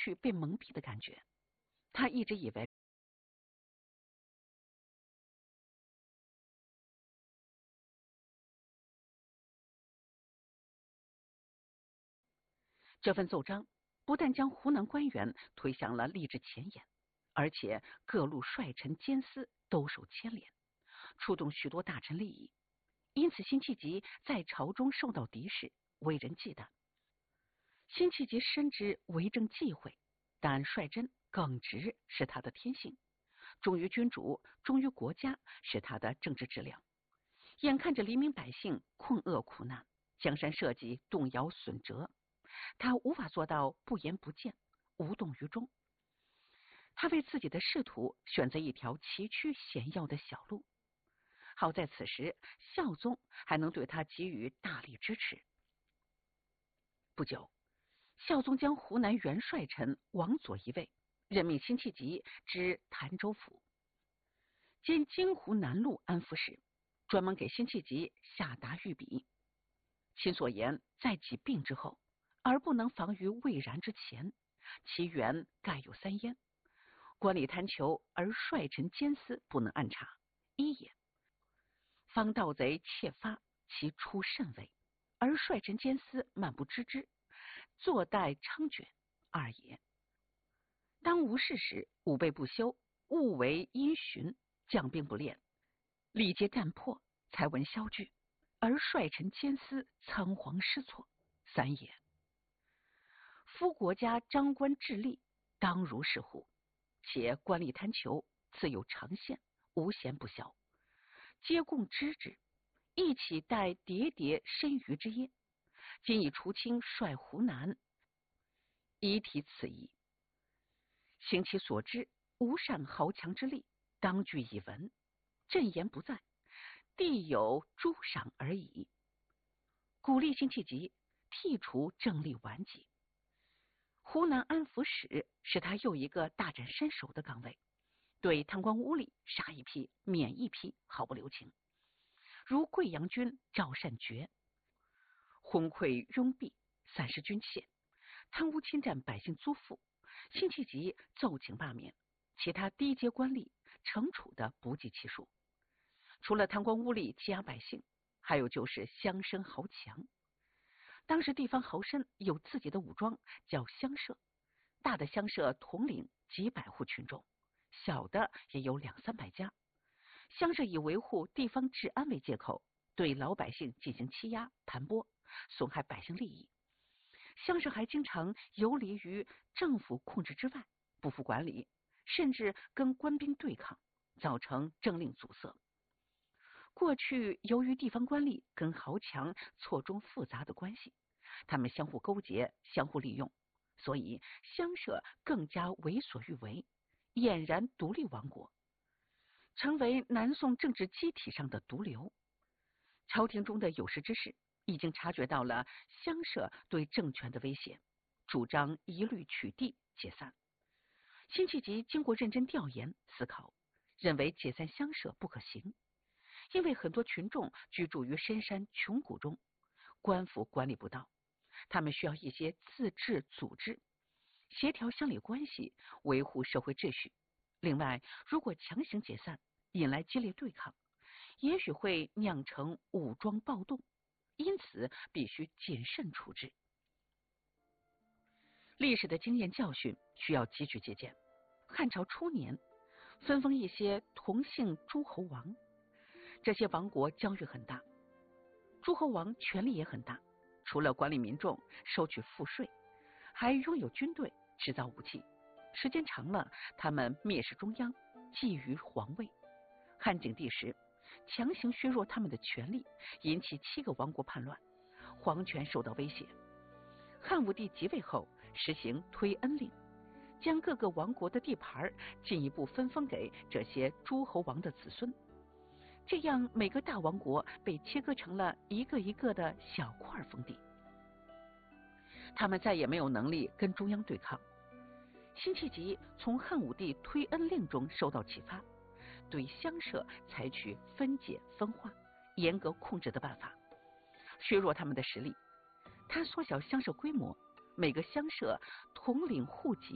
去被蒙蔽的感觉。他一直以为这份奏章不但将湖南官员推向了吏治前沿，而且各路帅臣监司都受牵连，触动许多大臣利益。因此辛弃疾在朝中受到敌视，为人忌惮。辛弃疾深知为政忌讳，但率真耿直是他的天性，忠于君主，忠于国家是他的政治质量。眼看着黎民百姓困厄苦难，江山社稷动摇损折，他无法做到不言不见，无动于衷。他为自己的仕途选择一条崎岖险要的小路，好在此时孝宗还能对他给予大力支持。不久，孝宗将湖南元帅臣王佐一位任命辛弃疾知潭州府，兼京湖南路安抚使，专门给辛弃疾下达御笔。亲所言，在己病之后，而不能防于未然之前，其源盖有三焉：官吏贪求，而帅臣监司不能按察，一也；方盗贼窃发，其出甚微，而帅臣监司漫不知之，坐待猖獗，二也；当无事时，武备不修，误为因循，将兵不练，力竭战破，才闻消聚，而帅臣监司仓皇失措，三也。夫国家张官治吏，当如是乎？且官吏贪求，自有长线，无闲不消，皆共知之，一起待叠叠深舆之业。今以除清率湖南，以体此意。行其所知，无善豪强之力，当据以闻。朕言不在，地有诸赏而已。鼓励辛弃疾剔除政吏顽疾。湖南安抚使是他又一个大展身手的岗位，对贪官污吏杀一批免一批，毫不留情。如贵阳君赵善觉，昏聩拥蔽，散失军械，贪污侵占百姓租赋，辛弃疾奏请罢免，其他低阶官吏惩处的不计其数。除了贪官污吏欺压百姓，还有就是乡绅豪强。当时地方豪绅有自己的武装，叫乡社，大的乡社统领几百户群众，小的也有200-300家。乡社以维护地方治安为借口，对老百姓进行欺压盘剥，损害百姓利益。乡社还经常游离于政府控制之外，不负管理，甚至跟官兵对抗，造成政令阻塞。过去由于地方官吏跟豪强错综复杂的关系，他们相互勾结，相互利用，所以乡社更加为所欲为，俨然独立王国，成为南宋政治机体上的毒瘤。朝廷中的有识之士已经察觉到了乡社对政权的威胁，主张一律取缔解散。辛弃疾经过认真调研思考，认为解散乡社不可行，因为很多群众居住于深山穷谷中，官府管理不到，他们需要一些自治组织，协调乡里关系，维护社会秩序。另外，如果强行解散，引来激烈对抗，也许会酿成武装暴动，因此必须谨慎处置。历史的经验教训需要汲取借鉴。汉朝初年，分封一些同姓诸侯王，这些王国疆域很大，诸侯王权力也很大，除了管理民众、收取赋税，还拥有军队、制造武器。时间长了，他们蔑视中央，觊觎皇位。汉景帝时，强行削弱他们的权力，引起7个王国叛乱，皇权受到威胁。汉武帝即位后，实行推恩令，将各个王国的地盘进一步分封给这些诸侯王的子孙，这样每个大王国被切割成了一个一个的小块封地，他们再也没有能力跟中央对抗。辛弃疾从汉武帝推恩令中受到启发，对乡社采取分解分化、严格控制的办法，削弱他们的实力。他缩小乡社规模，每个乡社统领户籍